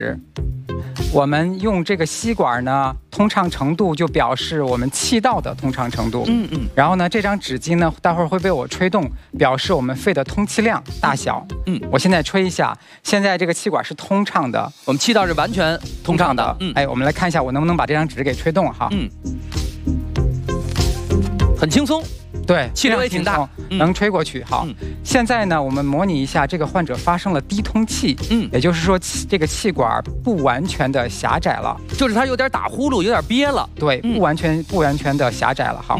我们用这个吸管呢，通畅程度就表示我们气道的通畅程度。然后呢，这张纸巾呢，待会儿会被我吹动，表示我们肺的通气量大小。我现在吹一下，现在这个气管是通畅的， 我们气道是完全通畅的。 哎，我们来看一下，我能不能把这张纸给吹动哈？ 很轻松。对，气流也挺大， 能吹过去。好，现在呢，我们模拟一下，这个患者发生了低通气，也就是说，这个气管不完全的狭窄了， 就是他有点打呼噜，有点憋了。 对，不完全的狭窄了。好。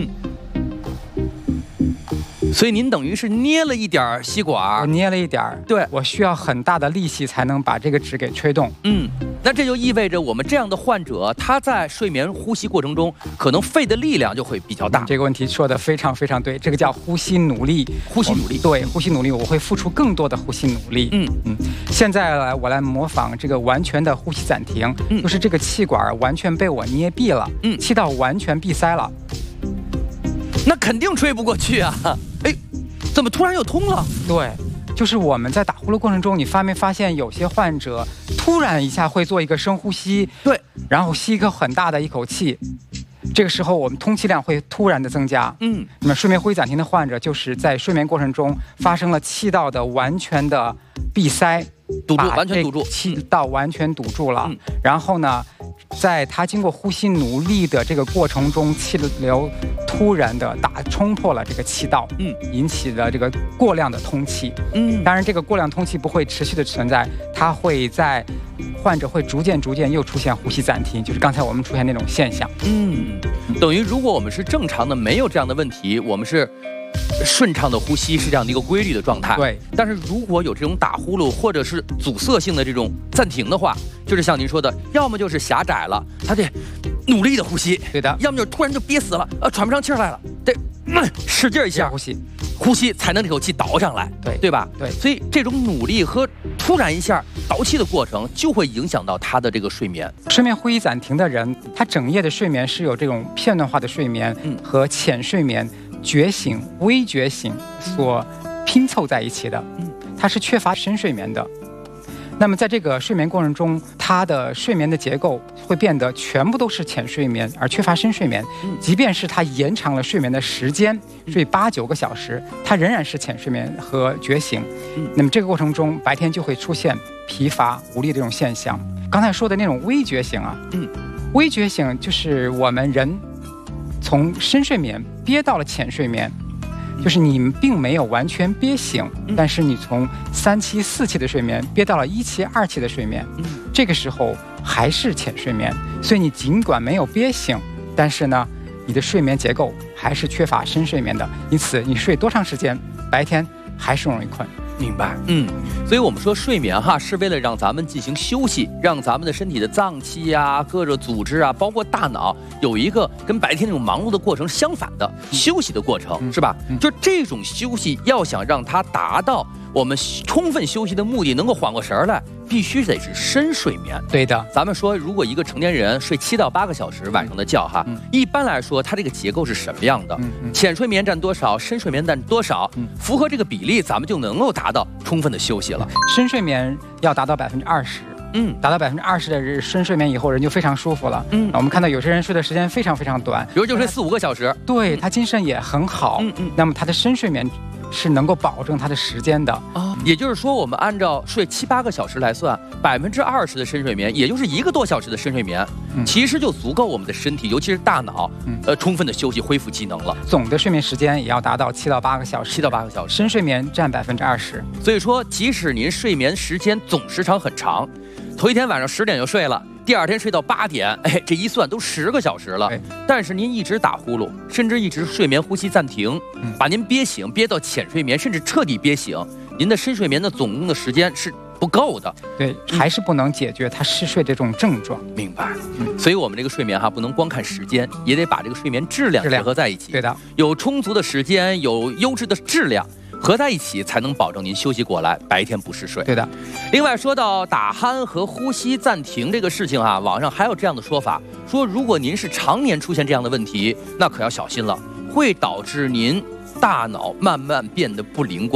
所以您等于是捏了一点吸管， 我捏了一点， 对， 我需要很大的力气才能把这个纸给吹动。 那这就意味着我们这样的患者，他在睡眠呼吸过程中，可能肺的力量就会比较大。 这个问题说得非常非常对，这个叫呼吸努力。 呼吸努力， 对，呼吸努力，我会付出更多的呼吸努力。现在我来模仿这个完全的呼吸暂停，就是这个气管完全被我捏闭了，气道完全闭塞了。 那肯定吹不过去啊！哎，怎么突然又通了？ 对，就是我们在打呼噜过程中，你没发现有些患者突然一下会做一个深呼吸， 对， 然后吸一个很大的一口气，这个时候我们通气量会突然的增加。那么睡眠呼吸暂停的患者，就是在睡眠过程中发生了气道的完全的闭塞， 堵住，完全堵住， 气道完全堵住了。然后呢，在他经过呼吸努力的这个过程中，气流突然的冲破了这个气道，引起了这个过量的通气。当然这个过量通气不会持续的存在，它会在患者会逐渐又出现呼吸暂停，就是刚才我们出现那种现象。 等于如果我们是正常的，没有这样的问题，我们是顺畅的呼吸，是这样的一个规律的状态。 对， 但是如果有这种打呼噜或者是阻塞性的这种暂停的话，就是像您说的，要么就是狭窄了，他得努力的呼吸， 对的； 要么就是突然就憋死了，喘不上气来了，得使劲一下呼吸才能这口气倒上来，对吧？ 对， 所以这种努力和突然一下倒气的过程，就会影响到他的这个睡眠。 睡眠呼吸暂停的人，他整夜的睡眠是有这种片段化的睡眠和浅睡眠、觉醒、微觉醒所拼凑在一起的，它是缺乏深睡眠的。那么在这个睡眠过程中，他的睡眠的结构会变得全部都是浅睡眠，而缺乏深睡眠。即便是他延长了睡眠的时间，睡8、9个小时，他仍然是浅睡眠和觉醒。那么这个过程中，白天就会出现疲乏无力的这种现象。刚才说的那种微觉醒啊，微觉醒就是我们人从深睡眠憋到了浅睡眠。就是你并没有完全憋醒，但是你从3期、4期的睡眠憋到了1期、2期的睡眠，这个时候还是浅睡眠，所以你尽管没有憋醒，但是呢，你的睡眠结构还是缺乏深睡眠的，因此你睡多长时间，白天还是容易困。 明白，所以我们说睡眠是为了让咱们进行休息，让咱们的身体的脏器啊、各个组织啊，包括大脑，有一个跟白天那种忙碌的过程相反的休息的过程，是吧？就这种休息，要想让它达到我们充分休息的目的，能够缓过神来，必须得是深睡眠。 对的， 咱们说，如果一个成年人睡7到8个小时晚上的觉一般来说，它这个结构是什么样的？浅睡眠占多少，深睡眠占多少？符合这个比例，咱们就能够达到充分的休息了。 深睡眠要达到20%。达到20%的深睡眠以后，人就非常舒服了。我们看到有些人睡的时间非常非常短， 比如就睡4、5个小时， 对，他精神也很好。那么他的深睡眠是能够保证他的时间的。 也就是说，我们按照睡7、8个小时来算，20%的深睡眠，也就是1个多小时的深睡眠，其实就足够我们的身体，尤其是大脑，充分的休息、恢复机能了。 总的睡眠时间也要达到7到8个小时。 7到8个小时， 深睡眠占20%。 所以说，即使您睡眠时间总时长很长，头一天晚上10点就睡了，第2天睡到8点，这一算都10个小时了。但是您一直打呼噜，甚至一直睡眠呼吸暂停，把您憋醒，憋到浅睡眠，甚至彻底憋醒，您的深睡眠的总共的时间是不够的。 对，还是不能解决他嗜睡这种症状。 明白。所以我们这个睡眠不能光看时间，也得把这个睡眠质量结合在一起。 对的， 有充足的时间，有优质的质量，合在一起才能保证您休息过来，白天不嗜睡。 对的。 另外说到打鼾和呼吸暂停这个事情网上还有这样的说法，说如果您是常年出现这样的问题，那可要小心了，会导致您大脑慢慢变得不灵光，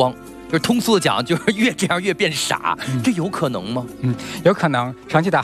就是通俗的讲，就是越这样越变傻，这有可能吗？ 有可能长期打